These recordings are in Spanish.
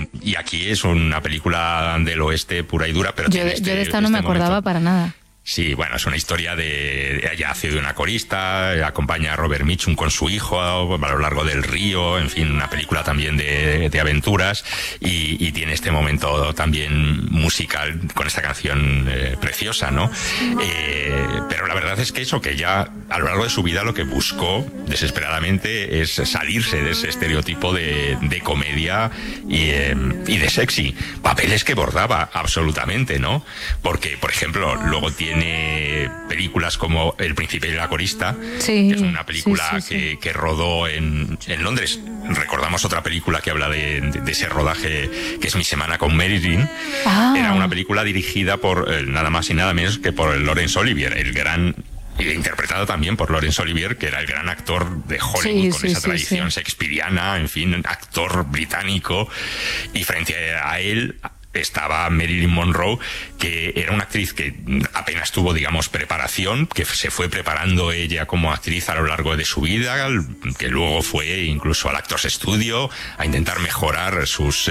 y aquí es una película del oeste pura y dura, pero yo de esta no me acordaba para nada. Sí, bueno, es una historia de... Ella hace de una corista, acompaña a Robert Mitchum con su hijo a lo largo del río, en fin, una película también de aventuras, y tiene este momento también musical con esta canción preciosa, ¿no? Pero la verdad es que eso, que ella a lo largo de su vida lo que buscó desesperadamente es salirse de ese estereotipo de comedia y de sexy. Papeles que bordaba absolutamente, ¿no? Porque, por ejemplo, luego tiene películas como El príncipe y la corista, sí, que es una película sí. que rodó en Londres. Recordamos otra película que habla de ese rodaje, que es Mi semana con Marilyn. Era una película dirigida por nada más y nada menos que por Laurence Olivier, el gran... interpretado también por Laurence Olivier, que era el gran actor de Hollywood, con esa tradición shakespeariana, en fin, actor británico, y frente a él estaba Marilyn Monroe, que era una actriz que apenas tuvo, digamos, preparación, que se fue preparando ella como actriz a lo largo de su vida, que luego fue incluso al Actors Studio a intentar mejorar sus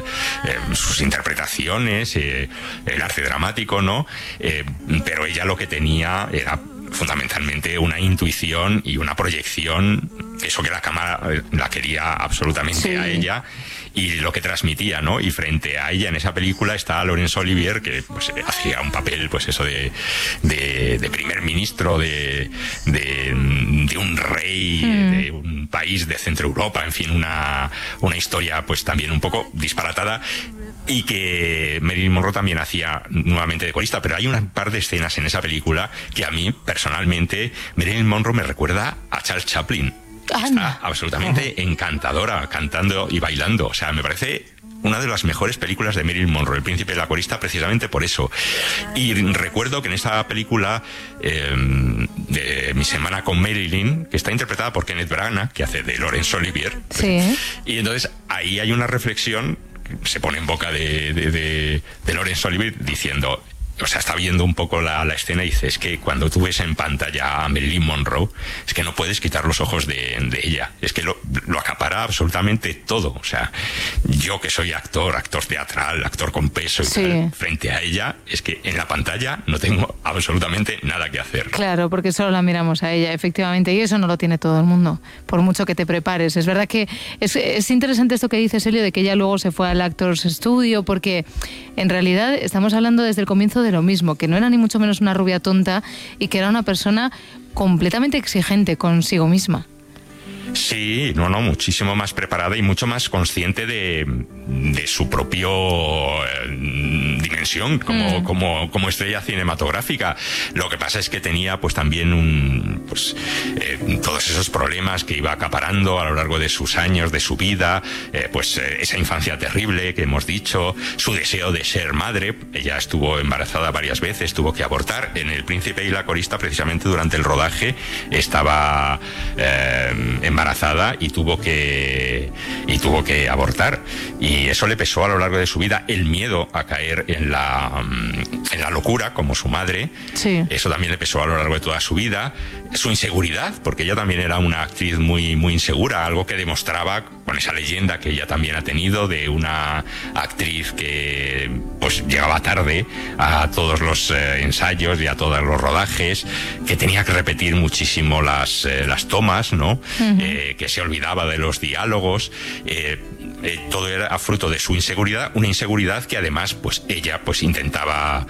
interpretaciones, el arte dramático, ¿no? Pero ella lo que tenía era fundamentalmente una intuición y una proyección, eso que la cámara la quería absolutamente a ella, y lo que transmitía, ¿no? Y frente a ella en esa película está Laurence Olivier, que pues hacía un papel, pues eso de primer ministro de un rey de un país de Centro Europa, en fin, una historia pues también un poco disparatada, y que Marilyn Monroe también hacía nuevamente de corista. Pero hay un par de escenas en esa película que a mí personalmente Marilyn Monroe me recuerda a Charles Chaplin. Está absolutamente encantadora cantando y bailando. O sea, me parece una de las mejores películas de Marilyn Monroe, El príncipe y la corista, precisamente por eso. Y recuerdo que en esa película de Mi semana con Marilyn, que está interpretada por Kenneth Branagh, que hace de Laurence Olivier, y entonces ahí hay una reflexión que se pone en boca de Laurence Olivier diciendo... O sea, está viendo un poco la escena y dice, es que cuando tú ves en pantalla a Marilyn Monroe, es que no puedes quitar los ojos de ella. Es que lo acapara absolutamente todo. O sea, yo que soy actor teatral, actor con peso y tal, frente a ella, es que en la pantalla no tengo absolutamente nada que hacer. Claro, porque solo la miramos a ella, efectivamente, y eso no lo tiene todo el mundo, por mucho que te prepares. Es verdad que es interesante esto que dices, Elio, de que ella luego se fue al Actors Studio, porque en realidad estamos hablando desde el comienzo de lo mismo, que no era ni mucho menos una rubia tonta y que era una persona completamente exigente consigo misma. Sí, muchísimo más preparada y mucho más consciente de su propio dimensión como estrella cinematográfica. Lo que pasa es que tenía pues también todos esos problemas que iba acaparando a lo largo de sus años, de su vida, esa infancia terrible que hemos dicho, su deseo de ser madre. Ella estuvo embarazada varias veces, tuvo que abortar. En El príncipe y la corista, precisamente durante el rodaje, estaba embarazada y tuvo que abortar, y eso le pesó a lo largo de su vida. El miedo a caer en la locura como su madre, eso también le pesó a lo largo de toda su vida. Su inseguridad, porque ella también era una actriz muy, muy insegura, algo que demostraba con esa leyenda que ella también ha tenido de una actriz que pues llegaba tarde a todos los ensayos y a todos los rodajes, que tenía que repetir muchísimo las tomas, ¿no? Que se olvidaba de los diálogos. Todo era fruto de su inseguridad, una inseguridad que además pues ella pues intentaba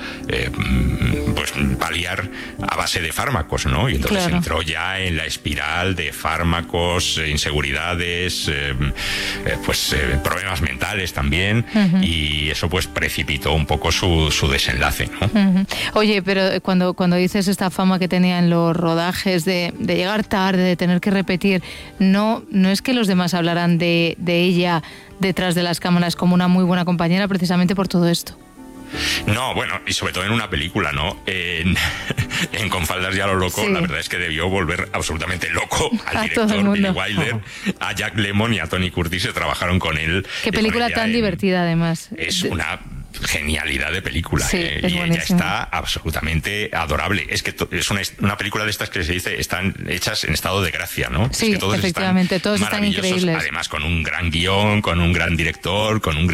paliar a base de fármacos, ¿no? Y entonces entró ya en la espiral de fármacos, inseguridades, problemas mentales también, y eso pues precipitó un poco su desenlace, ¿no? Oye, pero cuando dices esta fama que tenía en los rodajes de llegar tarde, de tener que repetir, no es que los demás hablaran de ella detrás de las cámaras como una muy buena compañera precisamente por todo esto. No, bueno, y sobre todo en una película, ¿no? En Con faldas y a lo loco, la verdad es que debió volver absolutamente loco al director Billy Wilder, a Jack Lemmon y a Tony Curtis, que trabajaron con él. Qué película tan divertida, además. Es una genialidad de película, y ella está absolutamente adorable. Es que es una película de estas que se dice están hechas en estado de gracia, ¿no? Sí, es que todos efectivamente, todos están increíbles. Además con un gran guión, con un gran director, con un